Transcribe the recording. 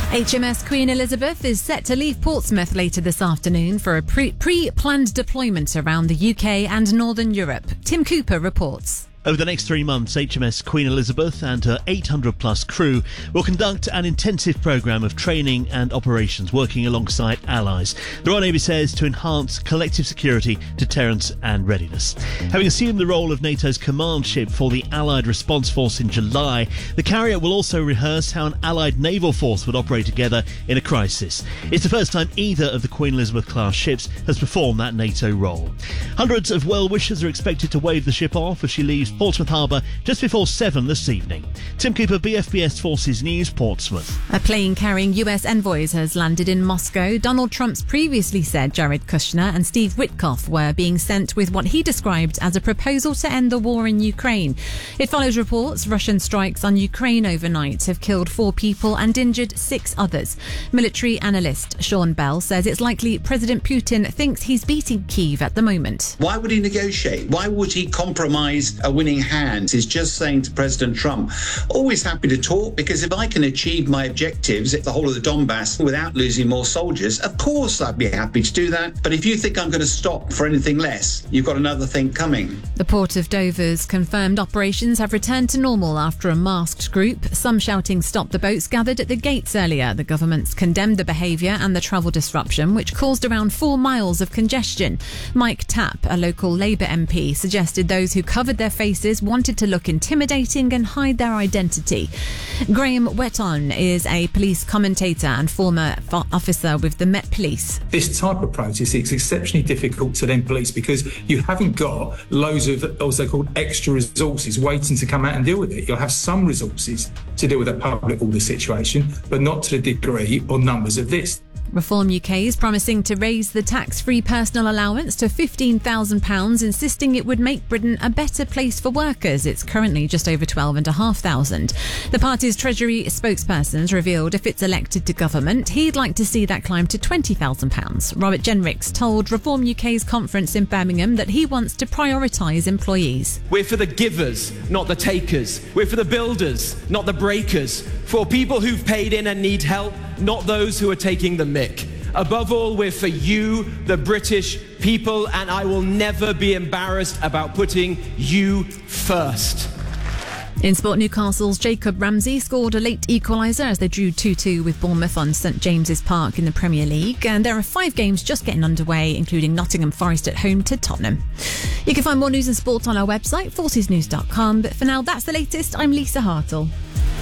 HMS Queen Elizabeth is set to leave Portsmouth later this afternoon for a pre-planned deployment around the UK and Northern Europe. Tim Cooper reports. Over the next 3 months, HMS Queen Elizabeth and her 800-plus crew will conduct an intensive programme of training and operations working alongside allies. The Royal Navy says to enhance collective security, deterrence and readiness. Having assumed the role of NATO's command ship for the Allied Response Force in July, the carrier will also rehearse how an Allied naval force would operate together in a crisis. It's the first time either of the Queen Elizabeth-class ships has performed that NATO role. Hundreds of well-wishers are expected to wave the ship off as she leaves Portsmouth Harbour just before 7 this evening. Tim Cooper, BFBS Forces News, Portsmouth. A plane carrying US envoys has landed in Moscow. Donald Trump's previously said Jared Kushner and Steve Witkoff were being sent with what he described as a proposal to end the war in Ukraine. It follows reports Russian strikes on Ukraine overnight have killed 4 people and injured 6 others. Military analyst Sean Bell says it's likely President Putin thinks he's beating Kyiv at the moment. Why would he negotiate? Why would he compromise a winning hand? He's just saying to President Trump, always happy to talk, because if I can achieve my objectives at the whole of the Donbass without losing more soldiers, of course I'd be happy to do that. But if you think I'm going to stop for anything less, you've got another thing coming. The Port of Dover's confirmed operations have returned to normal after a masked group, some shouting "Stop the boats," gathered at the gates earlier. The government's condemned the behaviour and the travel disruption, which caused around 4 miles of congestion. Mike Tapp, a local Labour MP, suggested those who covered their faces wanted to look intimidating and hide their identity. Graham Wetton is a police commentator and former officer with the Met Police. This type of protest is exceptionally difficult to then police because you haven't got loads of also called extra resources waiting to come out and deal with it. You'll have some resources to deal with a public order situation, but not to the degree or numbers of this. Reform UK is promising to raise the tax-free personal allowance to £15,000, insisting it would make Britain a better place for workers. It's currently just over £12,500. The party's Treasury spokespersons revealed if it's elected to government, he'd like to see that climb to £20,000. Robert Jenricks told Reform UK's conference in Birmingham that he wants to prioritise employees. We're for the givers, not the takers. We're for the builders, not the breakers. For people who've paid in and need help, not those who are taking the mick. Above all, we're for you, the British people, and I will never be embarrassed about putting you first. In sport, Newcastle's Jacob Ramsey scored a late equaliser as they drew 2-2 with Bournemouth on St James's Park in the Premier League. And there are 5 games just getting underway, including Nottingham Forest at home to Tottenham. You can find more news and sport on our website, forcesnews.com. But for now, that's the latest. I'm Lisa Hartle.